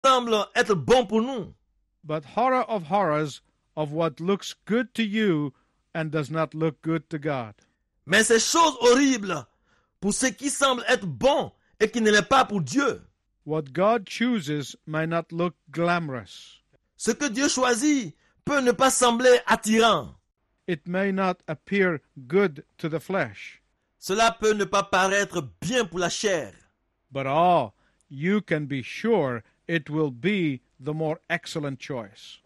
semble être bon pour nous. but horror of horrors of what looks good to you and does not look good to God. Mais ces choses horribles pour ce qui semble être bon et qui ne l'est pas pour Dieu. What God chooses may not look glamorous. Ce que Dieu choisit peut ne pas sembler attirant. It may not appear good to the flesh. Cela peut ne pas paraître bien pour la chair. But you can be sure it will be the more excellent choice.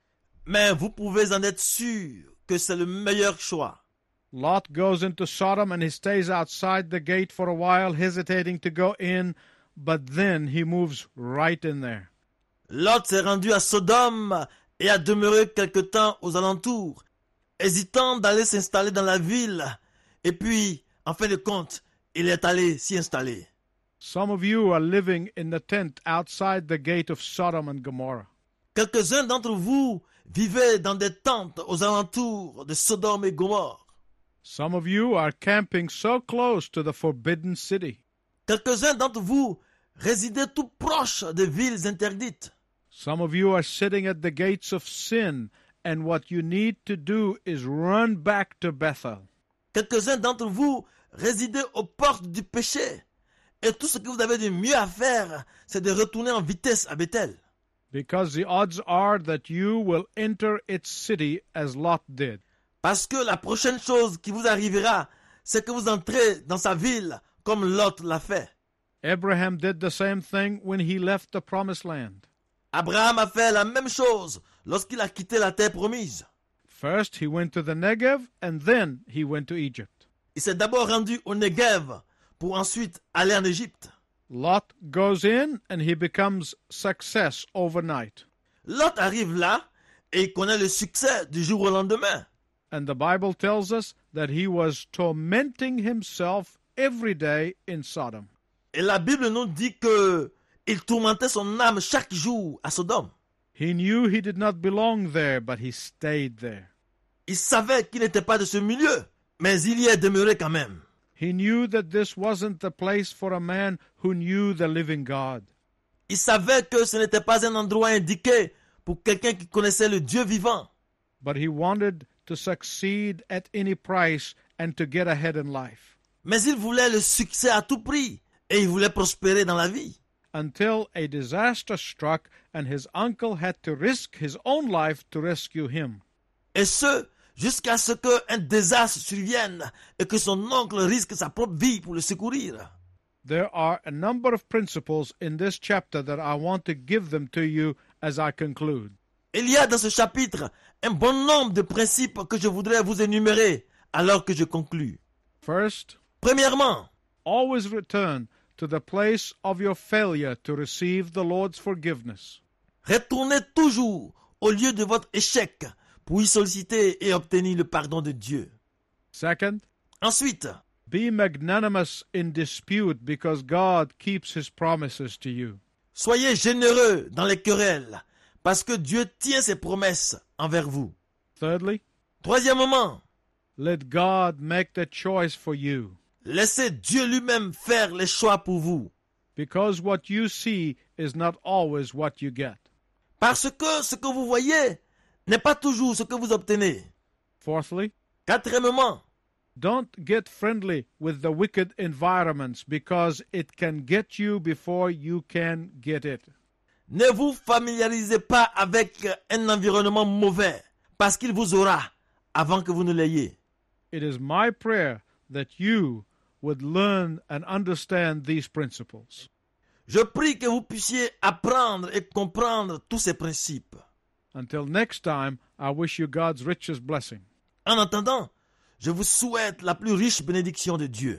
Mais vous pouvez en être sûr que c'est le meilleur choix. Lot goes into Sodom and he stays outside the gate for a while, hesitating to go in, but then he moves right in there. Lot s'est rendu à Sodome et a demeuré quelque temps aux alentours, hésitant d'aller s'installer dans la ville. Et puis, en fin de compte, il est allé s'y installer. Some of you are living in the tent outside the gate of Sodom and Gomorrah. Quelques-uns d'entre vous vivez dans des tentes aux alentours de Sodome et Gomorre. Some of you are camping so close to the forbidden city. Quelques-uns d'entre vous résidez tout proche des villes interdites. Some of you are sitting at the gates of sin, and what you need to do is run back to Bethel. Quelques-uns d'entre vous résidez aux portes du péché. Et tout ce que vous avez de mieux à faire, c'est de retourner en vitesse à Bethel. Because the odds are that you will enter its city as Lot did. Parce que la prochaine chose qui vous arrivera, c'est que vous entrez dans sa ville comme Lot l'a fait. Abraham did the same thing when he left the promised land. Abraham a fait la même chose lorsqu'il a quitté la terre promise. First he went to the Negev, and then he went to Egypt. Il s'est d'abord rendu au Negev pour ensuite aller en Égypte. Lot goes in and he becomes success overnight. Lot arrive là et il connaît le succès du jour au lendemain. And the Bible tells us that he was tormenting himself every day in Sodom. Et la Bible nous dit que il tourmentait son âme chaque jour à Sodome. He knew he did not belong there, but he stayed there. Il savait qu'il n'était pas de ce milieu, mais il y est demeuré quand même. He knew that this wasn't the place for a man who knew the living God. Il savait que ce n'était pas un endroit indiqué pour quelqu'un qui connaissait le Dieu vivant. But he wanted to succeed at any price and to get ahead in life. Mais il voulait le succès à tout prix et il voulait prospérer dans la vie. Until a disaster struck and his uncle had to risk his own life to rescue him. Et ce, jusqu'à ce qu'un désastre survienne et que son oncle risque sa propre vie pour le secourir. There are a number of principles in this chapter that I want to give them to you as I conclude. Il y a dans ce chapitre un bon nombre de principes que je voudrais vous énumérer alors que je conclus. First, Premièrement, always return to the place of your failure to receive the Lord's forgiveness. retournez toujours au lieu de votre échec pour y solliciter et obtenir le pardon de Dieu. Second, Ensuite, be magnanimous in dispute because God keeps his promises to you. soyez généreux dans les querelles parce que Dieu tient ses promesses envers vous. Thirdly, Troisièmement, let God make the choice for you laissez Dieu lui-même faire les choix pour vous. because what you see is not always what you get. Parce que ce que vous voyez n'est pas toujours ce que vous obtenez. Fourthly, Quatrièmement, don't get friendly with the wicked environments because it can get you before you can get it. ne vous familiarisez pas avec un environnement mauvais parce qu'il vous aura avant que vous ne l'ayez. It is my prayer that you would learn and understand these principles. Je prie que vous puissiez apprendre et comprendre tous ces principes. Until next time, I wish you God's richest blessing. En attendant, je vous souhaite la plus riche bénédiction de Dieu.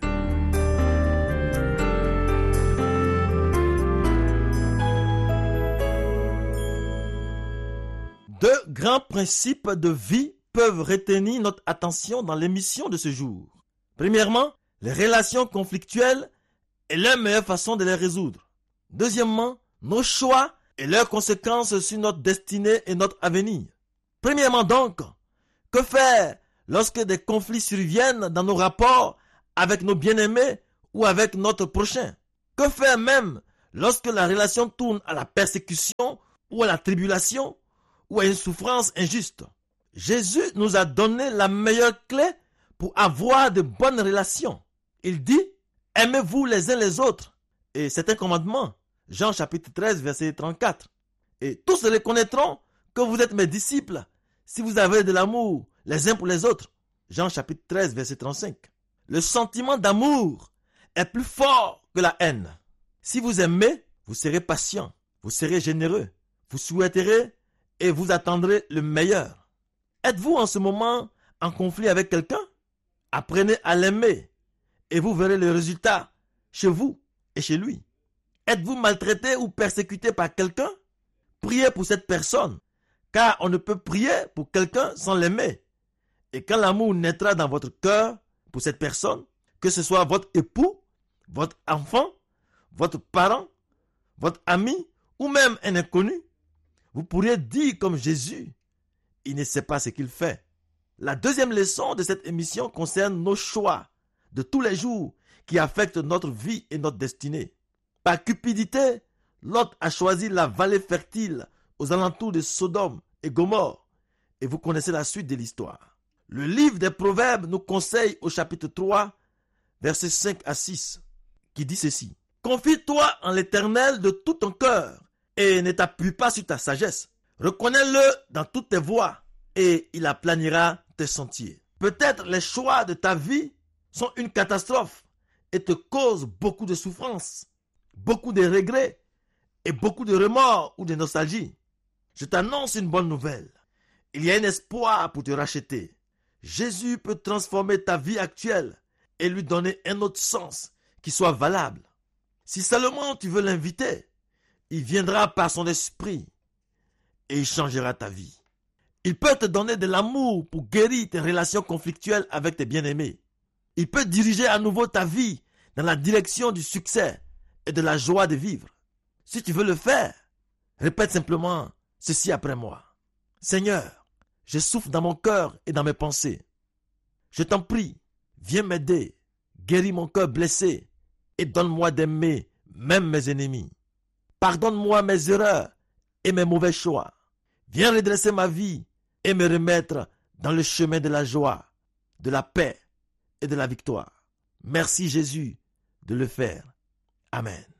Deux grands principes de vie peuvent retenir notre attention dans l'émission de ce jour. Premièrement, les relations conflictuelles et leur meilleure façon de les résoudre. Deuxièmement, nos choix et leurs conséquences sur notre destinée et notre avenir. Premièrement donc, que faire lorsque des conflits surviennent dans nos rapports avec nos bien-aimés ou avec notre prochain? Que faire même Lorsque la relation tourne à la persécution ou à la tribulation ou à une souffrance injuste, Jésus nous a donné la meilleure clé pour avoir de bonnes relations. Il dit, aimez-vous les uns les autres. Et c'est un commandement. Jean chapitre 13, verset 34. Et tous reconnaîtront que vous êtes mes disciples si vous avez de l'amour les uns pour les autres. Jean chapitre 13, verset 35. Le sentiment d'amour est plus fort que la haine. Si vous aimez, vous serez patient, vous serez généreux, vous souhaiterez et vous attendrez le meilleur. Êtes-vous en ce moment en conflit avec quelqu'un? Apprenez à l'aimer et vous verrez le résultat chez vous et chez lui. Êtes-vous maltraité ou persécuté par quelqu'un? Priez pour cette personne, car on ne peut prier pour quelqu'un sans l'aimer. Et quand l'amour naîtra dans votre cœur pour cette personne, que ce soit votre époux, votre enfant, votre parent, votre ami ou même un inconnu, vous pourriez dire comme Jésus, il ne sait pas ce qu'il fait. La deuxième leçon de cette émission concerne nos choix de tous les jours qui affectent notre vie et notre destinée. Par cupidité, Lot a choisi la vallée fertile aux alentours de Sodome et Gomorrhe. Et vous connaissez la suite de l'histoire. Le livre des Proverbes nous conseille au chapitre 3, versets 5 à 6, qui dit ceci. Confie-toi en l'Éternel de tout ton cœur et ne t'appuie pas sur ta sagesse. Reconnais-le dans toutes tes voies et il aplanira tes sentiers. Peut-être les choix de ta vie sont une catastrophe et te causent beaucoup de souffrance, beaucoup de regrets et beaucoup de remords ou de nostalgie. Je t'annonce une bonne nouvelle. Il y a un espoir pour te racheter. Jésus peut transformer ta vie actuelle et lui donner un autre sens qui soit valable. Si seulement tu veux l'inviter, il viendra par son esprit et il changera ta vie. Il peut te donner de l'amour pour guérir tes relations conflictuelles avec tes bien-aimés. Il peut diriger à nouveau ta vie dans la direction du succès et de la joie de vivre. Si tu veux le faire, répète simplement ceci après moi. Seigneur, je souffre dans mon cœur et dans mes pensées. Je t'en prie, viens m'aider, guéris mon cœur blessé et donne-moi d'aimer même mes ennemis. Pardonne-moi mes erreurs et mes mauvais choix. Viens redresser ma vie et me remettre dans le chemin de la joie, de la paix et de la victoire. Merci Jésus de le faire. Amen.